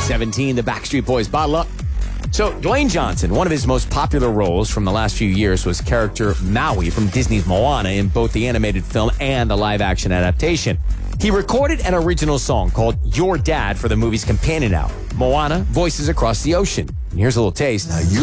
17, the Backstreet Boys, Bottle Up. So, Dwayne Johnson, one of his most popular roles from the last few years was character Maui from Disney's Moana in both the animated film and the live-action adaptation. He recorded an original song called Your Dad for the movie's companion album, Moana, Voices Across the Ocean. And here's a little taste.